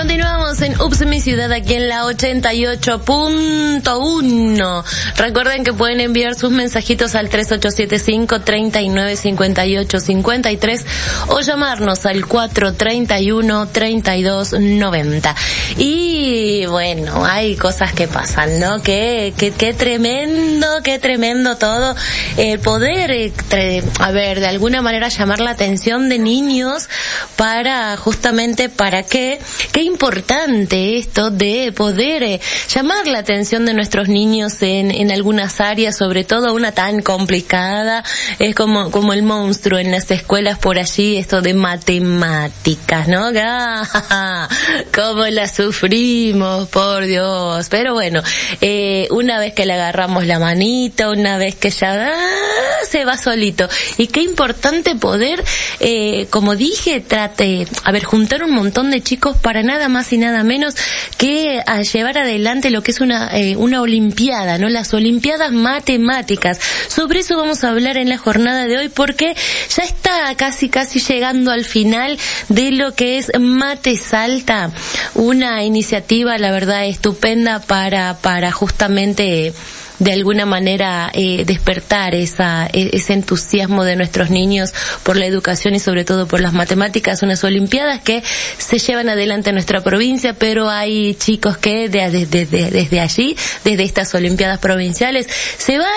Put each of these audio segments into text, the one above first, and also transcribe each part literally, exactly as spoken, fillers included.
Continuamos en Ups Mi Ciudad, aquí en la ochenta y ocho punto uno. Recuerden que pueden enviar sus mensajitos al tres ocho siete cinco, tres nueve cinco ocho cinco tres o llamarnos al cuatro tres uno, tres dos nueve cero. Y bueno, hay cosas que pasan, ¿no? Qué, qué, qué tremendo, qué tremendo todo. El poder, eh, tre- a ver, de alguna manera llamar la atención de niños para, justamente, para qué, qué importante esto de poder eh, llamar la atención de nuestros niños en, en algunas áreas, sobre todo una tan complicada, es como, como el monstruo en las escuelas por allí, esto de matemáticas, ¿no? ¡Ah! ¡Cómo la sufrimos, por Dios! Pero bueno, eh, una vez que le agarramos la manita, una vez que ya ah, se va solito. Y qué importante poder, eh, como dije, trate, a ver, juntar un montón de chicos para nada más y nada menos que a llevar adelante lo que es una eh, una olimpiada, ¿no? Las olimpiadas matemáticas. Sobre eso vamos a hablar en la jornada de hoy, porque ya está casi casi llegando al final de lo que es Mate Salta, una iniciativa, la verdad, estupenda para para justamente de alguna manera eh, despertar esa ese entusiasmo de nuestros niños por la educación y sobre todo por las matemáticas. Unas olimpiadas que se llevan adelante en nuestra provincia, pero hay chicos que desde de, de, desde allí, desde estas olimpiadas provinciales, se van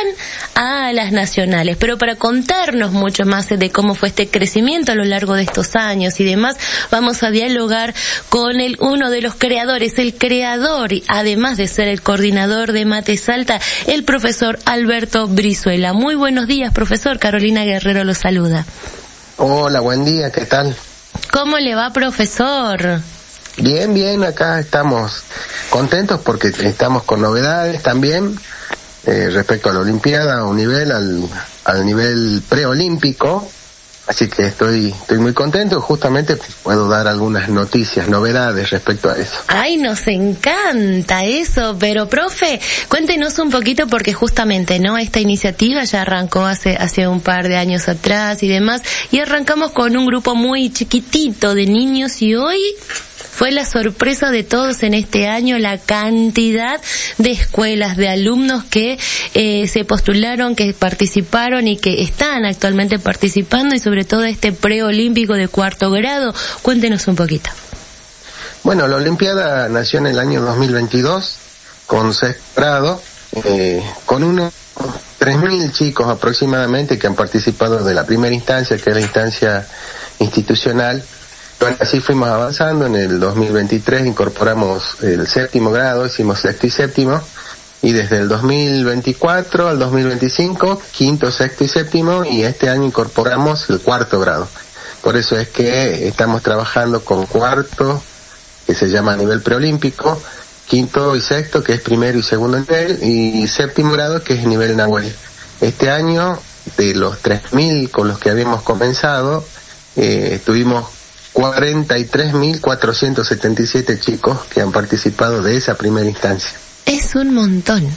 a las nacionales. Pero para contarnos mucho más de cómo fue este crecimiento a lo largo de estos años y demás, vamos a dialogar con el uno de los creadores, el creador, además de ser el coordinador de Mate Salta, el profesor Alberto Brizuela. Muy buenos días, profesor. Carolina Guerrero lo saluda. Hola, buen día, ¿qué tal? ¿Cómo le va, profesor? Bien, bien, acá estamos contentos porque estamos con novedades también eh, respecto a la Olimpiada, a un nivel, al, al nivel preolímpico. Así que estoy estoy muy contento, justamente puedo dar algunas noticias, novedades respecto a eso. Ay, nos encanta eso, pero profe, cuéntenos un poquito, porque justamente, ¿no? Esta iniciativa ya arrancó hace hace un par de años atrás y demás, y arrancamos con un grupo muy chiquitito de niños, y hoy fue la sorpresa de todos en este año la cantidad de escuelas, de alumnos que eh, se postularon, que participaron y que están actualmente participando, y sobre todo este preolímpico de cuarto grado. Cuéntenos un poquito. Bueno, la Olimpiada nació en el año dos mil veintidós con sexto grado, eh, con unos tres mil chicos aproximadamente que han participado de la primera instancia, que es la instancia institucional. Bueno, así fuimos avanzando. En el dos mil veintitrés incorporamos el séptimo grado, hicimos sexto y séptimo, y desde el dos mil veinticuatro al dos mil veinticinco, quinto, sexto y séptimo, y este año incorporamos el cuarto grado. Por eso es que estamos trabajando con cuarto, que se llama nivel preolímpico, quinto y sexto, que es primero y segundo nivel, y séptimo grado, que es nivel Nahuel. Este año, de los tres mil con los que habíamos comenzado, eh, tuvimos cuarenta y tres mil cuatrocientos setenta y siete chicos que han participado de esa primera instancia. Es un montón.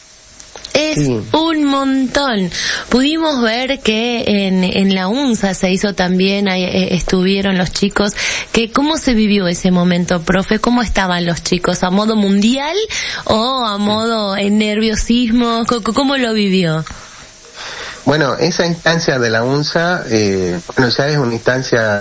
Es sí. un montón. Pudimos ver que en, en la UNSA se hizo también, eh, estuvieron los chicos, que ¿cómo se vivió ese momento, profe? ¿Cómo estaban los chicos? ¿A modo mundial o a modo eh, nerviosismo? ¿Cómo lo vivió? Bueno, esa instancia de la UNSA, eh, bueno, ya es una instancia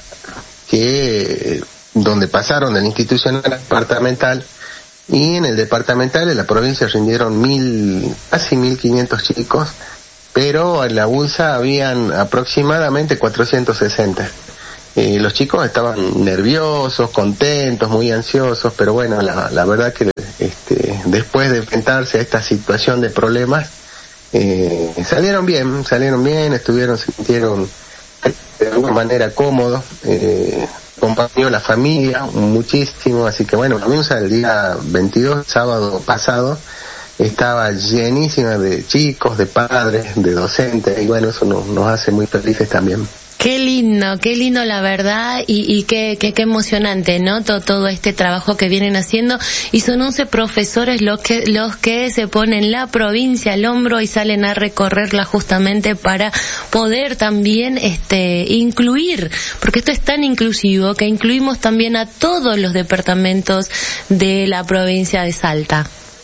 que donde pasaron del institucional al departamental, y en el departamental de la provincia rindieron mil, casi mil quinientos chicos, pero en la UNSA habían aproximadamente cuatrocientos sesenta. Eh, los chicos estaban nerviosos, contentos, muy ansiosos, pero bueno, la, la verdad que este, después de enfrentarse a esta situación de problemas, eh, salieron bien, salieron bien, estuvieron, se sintieron de alguna manera cómodo, eh, acompañó la familia muchísimo, así que bueno, la UNSA el día veintidós, sábado pasado, estaba llenísima de chicos, de padres, de docentes, y bueno, eso nos, nos hace muy felices también. Qué lindo, qué lindo la verdad y, y qué, qué, qué emocionante, ¿no? Todo, todo este trabajo que vienen haciendo y son once profesores los que, los que se ponen la provincia al hombro y salen a recorrerla justamente para poder también, este, incluir, porque esto es tan inclusivo que incluimos también a todos los departamentos de la provincia de Salta.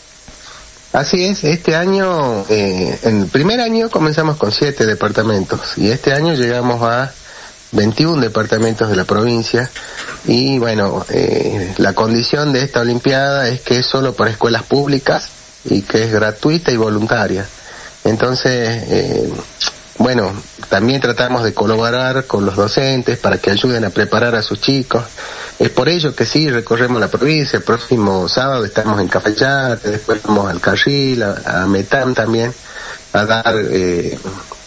Así es, este año, eh, en el primer año comenzamos con siete departamentos y este año llegamos a veintiún departamentos de la provincia y bueno, eh, la condición de esta olimpiada es que es solo para escuelas públicas y que es gratuita y voluntaria. Entonces, eh, bueno, también tratamos de colaborar con los docentes para que ayuden a preparar a sus chicos. Es por ello que sí, recorremos la provincia. El próximo sábado estamos en Cafayate, después vamos al Carril, a, a Metán también, a dar eh,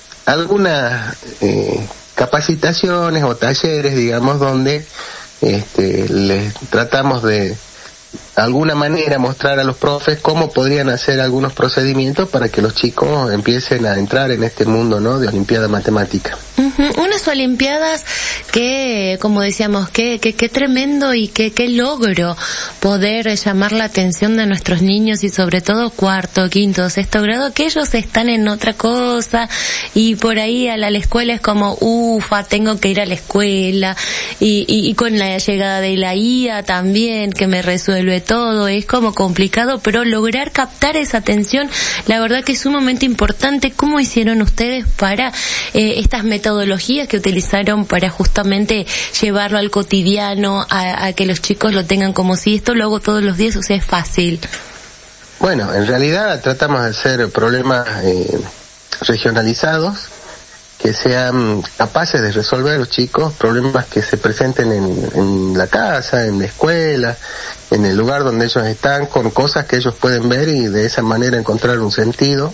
algunas eh, capacitaciones o talleres, digamos, donde este, les tratamos de alguna manera mostrar a los profes cómo podrían hacer algunos procedimientos para que los chicos empiecen a entrar en este mundo, ¿no?, de Olimpiada Matemática. Uh-huh. Unas Olimpiadas que, como decíamos, que, que, que tremendo y que, que logro poder llamar la atención de nuestros niños y sobre todo cuarto, quinto, sexto grado, que ellos están en otra cosa y por ahí a la, a la escuela es como, ufa, tengo que ir a la escuela y, y, y con la llegada de la I A también, que me resuelve todo, es como complicado, pero lograr captar esa atención, la verdad que es sumamente importante. ¿Cómo hicieron ustedes para eh, estas metodologías que utilizaron para justamente llevarlo al cotidiano, a, a que los chicos lo tengan como si esto lo hago todos los días, o sea, es fácil? Bueno, en realidad tratamos de hacer problemas eh, regionalizados que sean capaces de resolver los chicos problemas que se presenten en, en la casa, en la escuela, en el lugar donde ellos están, con cosas que ellos pueden ver y de esa manera encontrar un sentido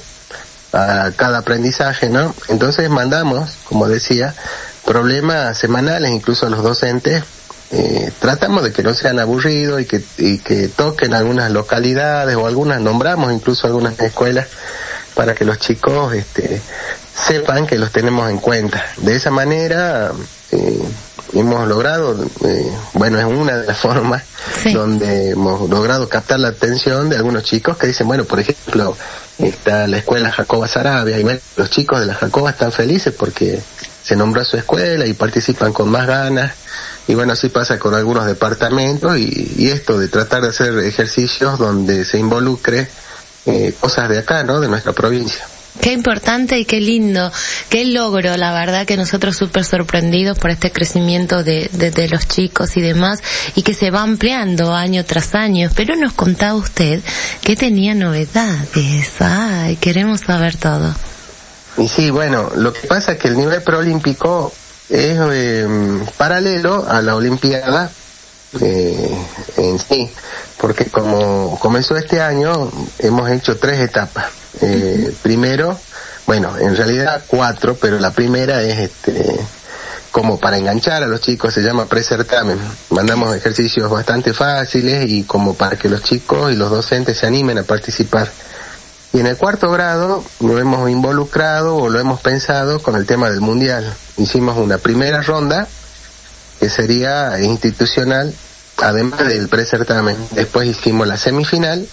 a cada aprendizaje, ¿no? Entonces mandamos, como decía, problemas semanales incluso a los docentes. Eh, tratamos de que no sean aburridos y que, y que toquen algunas localidades o algunas, nombramos incluso algunas escuelas para que los chicos este, sepan que los tenemos en cuenta. De esa manera eh, hemos logrado, eh, bueno, es una de las formas sí. donde hemos logrado captar la atención de algunos chicos que dicen, bueno, por ejemplo, está la escuela Jacoba Sarabia y bueno, los chicos de la Jacoba están felices porque se nombró a su escuela y participan con más ganas. Y bueno, así pasa con algunos departamentos y, y esto de tratar de hacer ejercicios donde se involucre eh, cosas de acá, ¿no?, de nuestra provincia. Qué importante y qué lindo, qué logro, la verdad que nosotros súper sorprendidos por este crecimiento de, de, de los chicos y demás, y que se va ampliando año tras año. Pero nos contaba usted que tenía novedades. Ay, queremos saber todo. Y sí, bueno, lo que pasa es que el nivel preolímpico es eh, paralelo a la Olimpiada eh, en sí, porque como comenzó este año, hemos hecho tres etapas. Eh, uh-huh. Primero, bueno, en realidad cuatro, pero la primera es este como para enganchar a los chicos, se llama precertamen. Mandamos ejercicios bastante fáciles y como para que los chicos y los docentes se animen a participar. Y en el cuarto grado lo hemos involucrado o lo hemos pensado con el tema del mundial. Hicimos una primera ronda que sería institucional, además del precertamen. Después hicimos la semifinal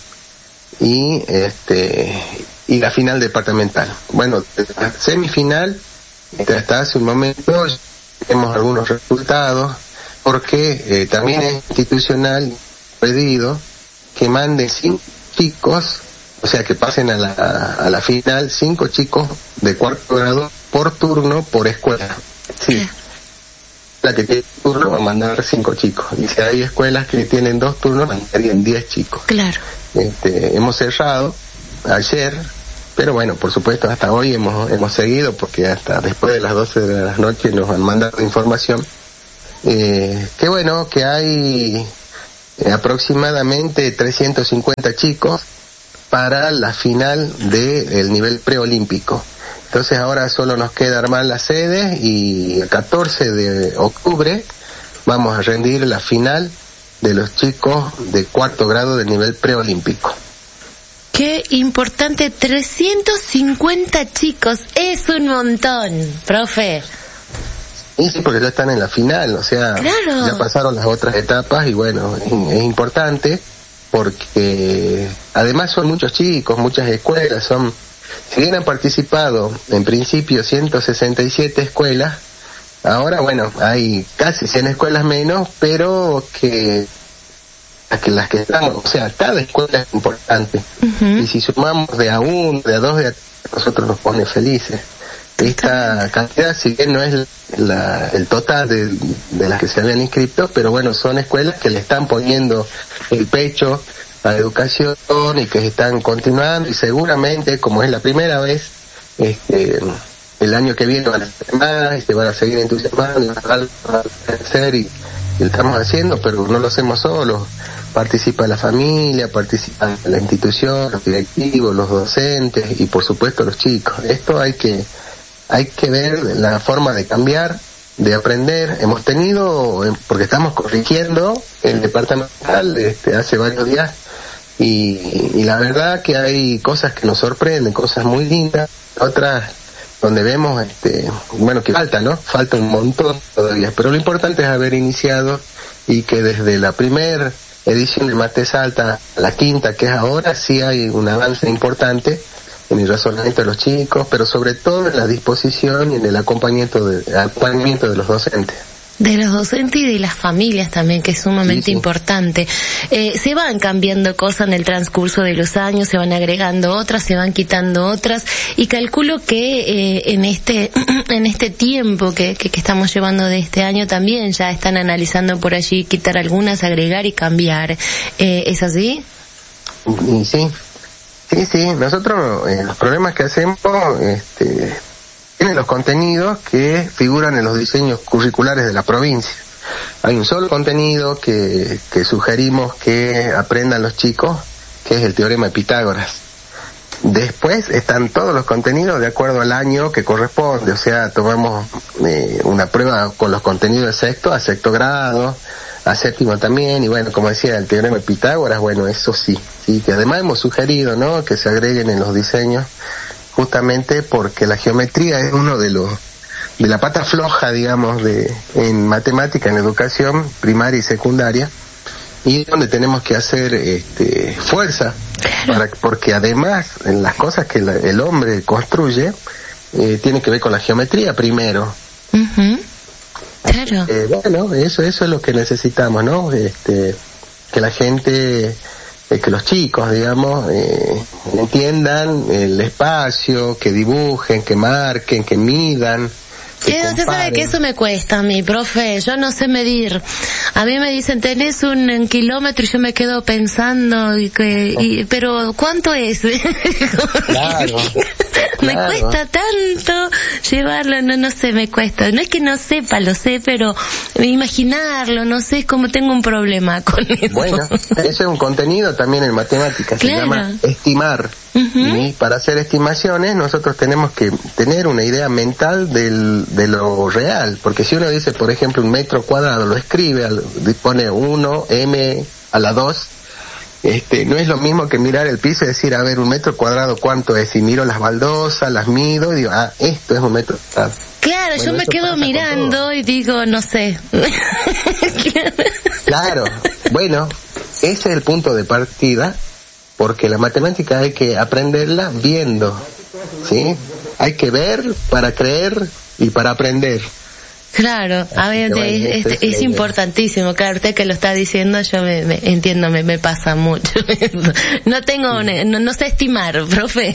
y este y la final departamental. Bueno, la semifinal, hasta hace un momento tenemos algunos resultados, porque eh, también es institucional pedido que mande cinco chicos, o sea que pasen a la, a la final cinco chicos de cuarto grado por turno por escuela. Sí. La que tiene turno va a mandar cinco chicos. Y si hay escuelas que tienen dos turnos, mandarían diez chicos. Claro. Este, hemos cerrado ayer, pero bueno, por supuesto hasta hoy hemos hemos seguido, porque hasta después de las doce de la noche nos han mandado información. Eh, que bueno, que hay eh, aproximadamente trescientos cincuenta chicos para la final del nivel preolímpico. Entonces ahora solo nos queda armar las sedes y el catorce de octubre vamos a rendir la final de los chicos de cuarto grado del nivel preolímpico. Qué importante, trescientos cincuenta chicos, es un montón, profe. Y sí, porque ya están en la final, o sea, claro. Ya pasaron las otras etapas y bueno, es, es importante porque además son muchos chicos, muchas escuelas, son, si bien han participado en principio ciento sesenta y siete escuelas, ahora bueno, hay casi cien escuelas menos, pero que las que, las que están, o sea, cada escuela es importante. Uh-huh. Y si sumamos de a uno, de a dos, de a tres, nosotros nos pone felices. Esta cantidad, si bien no es la, el total de, de las que se habían inscrito, pero bueno, son escuelas que le están poniendo el pecho a la educación y que están continuando y seguramente, como es la primera vez, este, el año que viene van a hacer más y se van a seguir entusiasmando y van a crecer y, y lo estamos haciendo, pero no lo hacemos solos. Participa la familia, participan la institución, los directivos, los docentes y por supuesto los chicos. Esto hay que Hay que ver la forma de cambiar, de aprender. Hemos tenido, porque estamos corrigiendo el departamental este, hace varios días, y, y la verdad que hay cosas que nos sorprenden, cosas muy lindas, otras donde vemos, este, bueno, que falta, ¿no? Falta un montón todavía, pero lo importante es haber iniciado y que desde la primera edición de Mate Salta a la quinta, que es ahora, sí hay un avance importante en el razonamiento de los chicos, pero sobre todo en la disposición y en el acompañamiento de, acompañamiento de los docentes. De los docentes y de las familias también, que es sumamente sí, sí. importante. Eh, se van cambiando cosas en el transcurso de los años, se van agregando otras, se van quitando otras, y calculo que eh, en este en este tiempo que, que, que estamos llevando de este año también ya están analizando por allí quitar algunas, agregar y cambiar. Eh, ¿Es así? Y sí. Sí, sí, nosotros eh, los problemas que hacemos este, tienen los contenidos que figuran en los diseños curriculares de la provincia. Hay un solo contenido que, que sugerimos que aprendan los chicos, que es el teorema de Pitágoras. Después están todos los contenidos de acuerdo al año que corresponde, o sea, tomamos eh, una prueba con los contenidos de sexto a sexto grado, a séptimo también, y bueno, como decía, el teorema de Pitágoras, bueno, eso sí, sí, que además hemos sugerido, ¿no?, que se agreguen en los diseños, justamente porque la geometría es uno de los, de la pata floja, digamos, de, en matemática, en educación primaria y secundaria, y donde tenemos que hacer, este, fuerza, para, porque además, en las cosas que la, el hombre construye, eh, tiene que ver con la geometría primero. Uh-huh. Claro. Eh, bueno, eso eso es lo que necesitamos, ¿no? Este, que la gente, eh, que los chicos, digamos, eh, entiendan el espacio, que dibujen, que marquen, que midan. Sí, usted sabe que eso me cuesta a mí, profe, yo no sé medir. A mí me dicen, tenés un, un kilómetro y yo me quedo pensando, y que, y, pero ¿cuánto es? Claro. Me claro. cuesta tanto llevarlo, no, no sé, me cuesta. No es que no sepa, lo sé, pero imaginarlo, no sé, es como tengo un problema con eso. Bueno, ese es un contenido también en matemáticas, claro. Se llama estimar. Uh-huh. Y para hacer estimaciones nosotros tenemos que tener una idea mental del, de lo real, porque si uno dice, por ejemplo, un metro cuadrado, lo escribe, pone uno, m a la dos, este, no es lo mismo que mirar el piso y decir, a ver, un metro cuadrado, ¿cuánto es? Y miro las baldosas, las mido y digo, ah, esto es un metro cuadrado. Claro, bueno, yo me quedo mirando y digo, no sé. Claro, bueno, ese es el punto de partida, porque la matemática hay que aprenderla viendo, ¿sí? Hay que ver para creer y para aprender. Claro, a ver, es, es, es importantísimo, claro, usted que lo está diciendo, yo me, me entiendo, me, me pasa mucho. No tengo, no, no sé estimar, profe.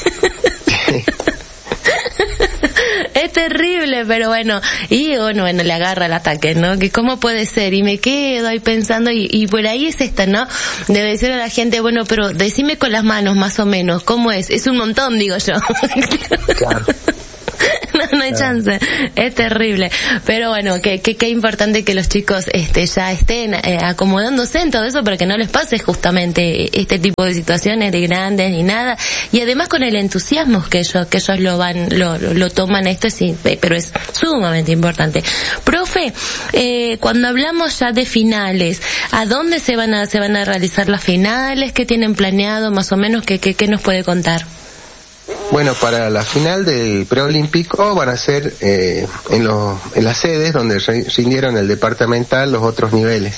Es terrible, pero bueno, y bueno, bueno, le agarra el ataque, ¿no? Que cómo puede ser, y me quedo ahí pensando, y, y por ahí es esta, ¿no? Debe decir a la gente, bueno, pero decime con las manos más o menos, ¿cómo es? Es un montón, digo yo. Claro. No, no hay chance, es terrible, pero bueno, que, que, que importante que los chicos este ya estén eh, acomodándose en todo eso para que no les pase justamente este tipo de situaciones de grandes ni nada, y además con el entusiasmo que ellos que ellos lo van lo, lo toman esto, sí, pero es sumamente importante. Profe, eh, cuando hablamos ya de finales, ¿a dónde se van a se van a realizar las finales? ¿Qué tienen planeado más o menos? ¿Qué, qué, qué nos puede contar? Bueno, para la final del preolímpico van a ser eh, en, los, en las sedes donde rindieron el departamental los otros niveles.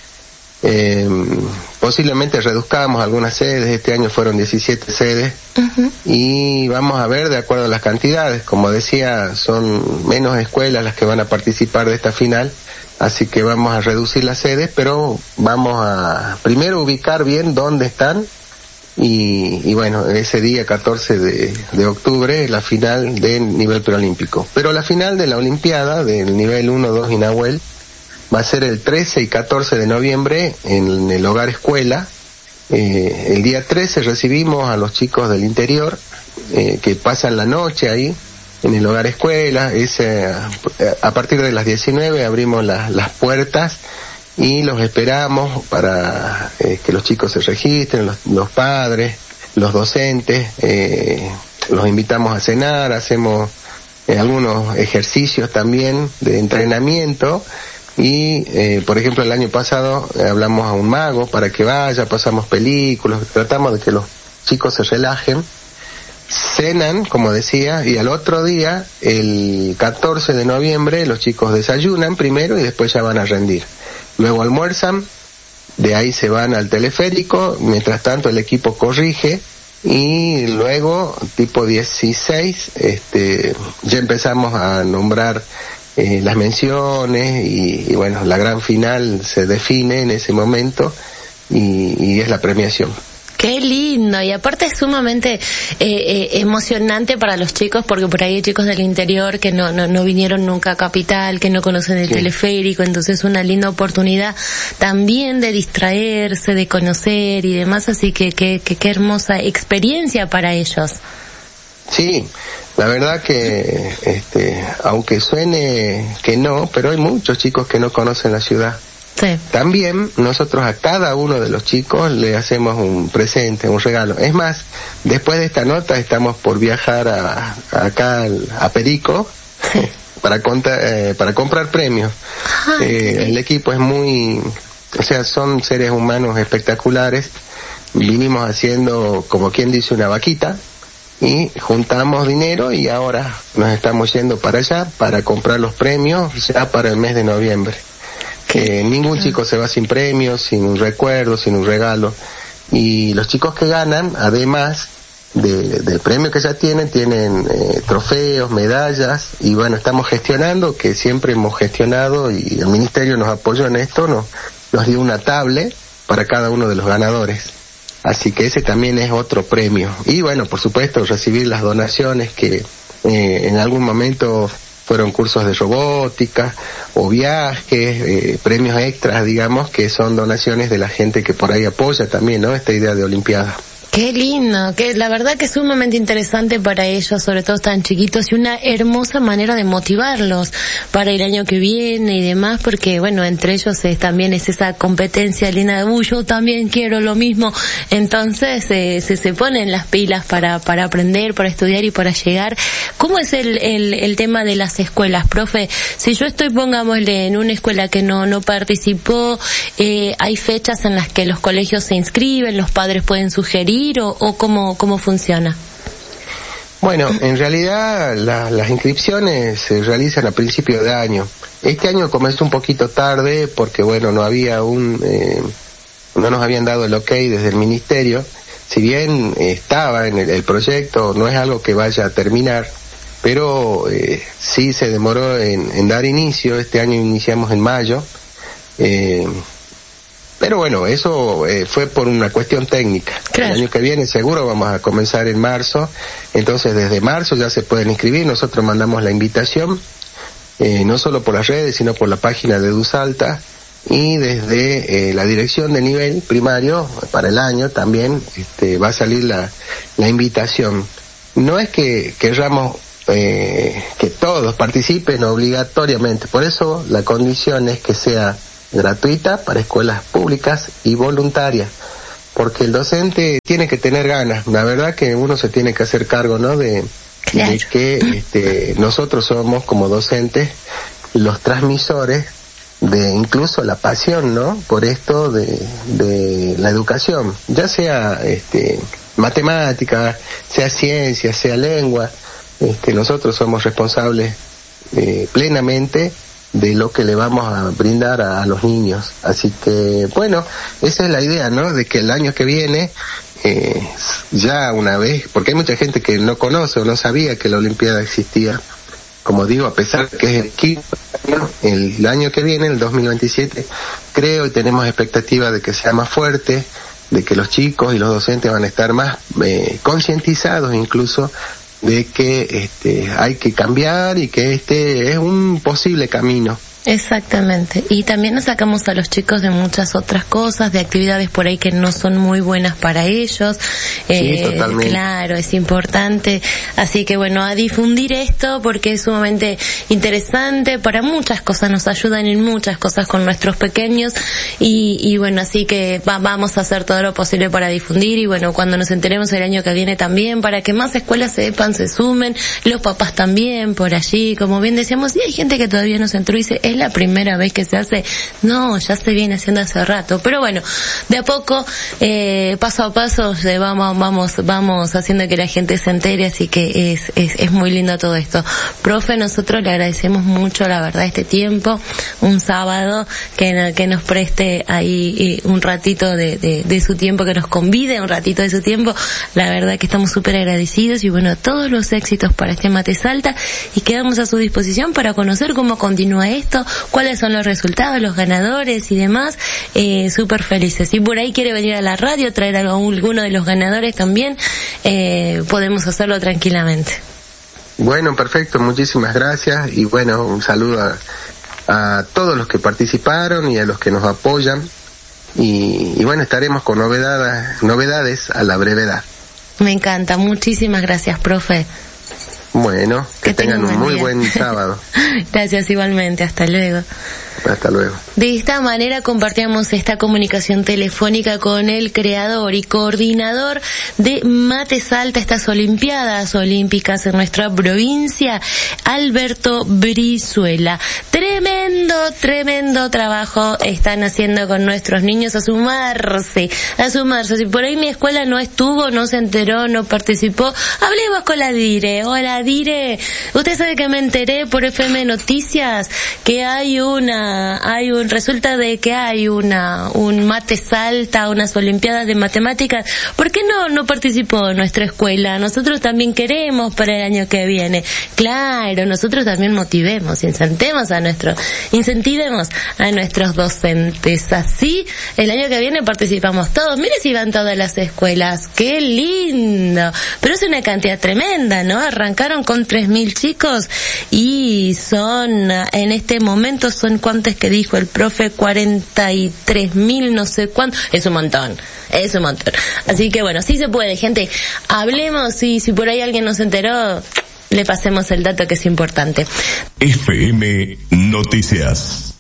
Eh, posiblemente reduzcamos algunas sedes, este año fueron diecisiete sedes, uh-huh. y vamos a ver de acuerdo a las cantidades, como decía, son menos escuelas las que van a participar de esta final, así que vamos a reducir las sedes, pero vamos a primero ubicar bien dónde están, y, y bueno, ese día catorce de octubre, la final del nivel preolímpico. Pero la final de la Olimpiada, del nivel uno, dos y Nahuel, va a ser el trece y catorce de noviembre en el Hogar Escuela. Eh, el día trece recibimos a los chicos del interior, eh, que pasan la noche ahí, en el Hogar Escuela. Ese, a partir de las diecinueve abrimos la, las puertas y los esperamos para eh, que los chicos se registren, los, los padres, los docentes, eh, los invitamos a cenar, hacemos eh, algunos ejercicios también de entrenamiento. Y, eh, por ejemplo, el año pasado eh, hablamos a un mago para que vaya, pasamos películas, tratamos de que los chicos se relajen, cenan, como decía, y al otro día, el catorce de noviembre, los chicos desayunan primero y después ya van a rendir. Luego almuerzan, de ahí se van al teleférico, mientras tanto el equipo corrige, y luego, tipo dieciséis, este, ya empezamos a nombrar Eh, las menciones y, y bueno, la gran final se define en ese momento y, y es la premiación. Qué lindo, y aparte es sumamente eh, eh, emocionante para los chicos, porque por ahí hay chicos del interior que no, no, no vinieron nunca a Capital, que no conocen el sí. teleférico, entonces es una linda oportunidad también de distraerse, de conocer y demás, así que qué que, que hermosa experiencia para ellos. Sí, la verdad que, este, aunque suene que no, pero hay muchos chicos que no conocen la ciudad. Sí. También nosotros a cada uno de los chicos le hacemos un presente, un regalo. Es más, después de esta nota estamos por viajar a, a acá a Perico para contar, eh, para comprar premios. Ah, eh, el equipo es muy, o sea, son seres humanos espectaculares. Vinimos haciendo, como quien dice, una vaquita. Y juntamos dinero y ahora nos estamos yendo para allá para comprar los premios ya para el mes de noviembre. Que ningún chico se va sin premios, sin un recuerdo, sin un regalo. Y los chicos que ganan, además de, del premio que ya tienen, tienen eh, trofeos, medallas, y bueno, estamos gestionando, que siempre hemos gestionado y el ministerio nos apoyó en esto, nos, nos dio una tablet para cada uno de los ganadores. Así que ese también es otro premio. Y bueno, por supuesto, recibir las donaciones que eh, en algún momento fueron cursos de robótica o viajes, eh, premios extras, digamos, que son donaciones de la gente que por ahí apoya también, ¿no?, esta idea de Olimpiada. Qué lindo, que la verdad que es sumamente interesante para ellos, sobre todo tan chiquitos, y una hermosa manera de motivarlos para el año que viene y demás, porque bueno, entre ellos es, también es esa competencia linda de, uy, yo también quiero lo mismo, entonces eh, se, se ponen las pilas para, para aprender, para estudiar y para llegar. ¿Cómo es el, el, el tema de las escuelas, profe? Si yo estoy, pongámosle, en una escuela que no, no participó, eh, hay fechas en las que los colegios se inscriben, los padres pueden sugerir, o, o cómo, cómo funciona? Bueno, en realidad la, las inscripciones se realizan a principio de año. Este año comenzó un poquito tarde porque bueno, no había un, eh, no nos habían dado el ok desde el ministerio. Si bien eh, estaba en el, el proyecto, no es algo que vaya a terminar, pero eh, sí se demoró en, en dar inicio. Este año iniciamos en mayo. Eh, Pero bueno, eso eh, fue por una cuestión técnica. Claro. El año que viene seguro vamos a comenzar en marzo, entonces desde marzo ya se pueden inscribir. Nosotros mandamos la invitación, eh, no solo por las redes, sino por la página de EduSalta, y desde eh, la dirección de nivel primario para el año también este, va a salir la, la invitación. No es que querramos eh, que todos participen obligatoriamente, por eso la condición es que sea gratuita para escuelas públicas y voluntaria, porque el docente tiene que tener ganas. La verdad que uno se tiene que hacer cargo, ¿no?, de, claro. de que este, nosotros somos como docentes los transmisores de incluso la pasión, ¿no?, por esto de, de la educación, ya sea este matemática, sea ciencia, sea lengua, este, nosotros somos responsables eh, plenamente de lo que le vamos a brindar a, a los niños. Así que, bueno, esa es la idea, ¿no? De que el año que viene, eh, ya una vez, porque hay mucha gente que no conoce o no sabía que la Olimpiada existía. Como digo, a pesar de que es el quinto año, el año que viene, el dos mil veintisiete, creo y tenemos expectativa de que sea más fuerte, de que los chicos y los docentes van a estar más eh, concientizados incluso de que este hay que cambiar y que este es un posible camino. Exactamente. Y también nos sacamos a los chicos de muchas otras cosas, de actividades por ahí que no son muy buenas para ellos. Sí, eh, totalmente. Claro, es importante. Así que bueno, a difundir esto porque es sumamente interesante para muchas cosas, nos ayudan en muchas cosas con nuestros pequeños y, y bueno, así que va, vamos a hacer todo lo posible para difundir y bueno, cuando nos enteremos el año que viene también, para que más escuelas sepan, se sumen, los papás también por allí, como bien decíamos, y hay gente que todavía no se entró y dice, es la primera vez que se hace, no, ya se viene haciendo hace rato, pero bueno, de a poco, eh, paso a paso, eh, vamos, vamos, vamos haciendo que la gente se entere, así que es, es, es muy lindo todo esto. Profe, nosotros le agradecemos mucho, la verdad, este tiempo, un sábado, que, que nos preste ahí un ratito de, de, de su tiempo, que nos convide un ratito de su tiempo, la verdad que estamos súper agradecidos y bueno, todos los éxitos para este Mate Salta y quedamos a su disposición para conocer cómo continúa esto, cuáles son los resultados, los ganadores y demás, eh, súper felices. Si por ahí quiere venir a la radio, traer a alguno de los ganadores también, eh, podemos hacerlo tranquilamente. Bueno, perfecto, muchísimas gracias y bueno, un saludo a, a todos los que participaron y a los que nos apoyan y, y bueno, estaremos con novedades, novedades a la brevedad. Me encanta, muchísimas gracias, profe. Bueno, que, que tengan un muy día. buen sábado. Gracias igualmente, hasta luego. Hasta luego. De esta manera compartíamos esta comunicación telefónica con el creador y coordinador de Mate Salta, estas Olimpiadas Olímpicas en nuestra provincia, Alberto Brizuela. Tremendo, tremendo trabajo están haciendo con nuestros niños, a sumarse, a sumarse. Si por ahí mi escuela no estuvo, no se enteró, no participó, hablemos con la Dire. Hola Dire, usted sabe que me enteré por F M Noticias que hay una hay un, resulta de que hay una, un Mate Salta, unas Olimpiadas de Matemáticas. ¿Por qué no, no participó nuestra escuela? Nosotros también queremos para el año que viene. Claro, nosotros también motivemos, incentivemos a nuestros, incentivemos a nuestros docentes. Así, el año que viene participamos todos. Mire si van todas las escuelas. ¡Qué lindo! Pero es una cantidad tremenda, ¿no? Arrancaron con tres mil chicos y son, en este momento son cuántos que dijo el profe, cuarenta y tres mil, no sé cuánto, es un montón, es un montón. Así que bueno, sí se puede, gente, hablemos y si por ahí alguien nos enteró, le pasemos el dato que es importante. F M Noticias.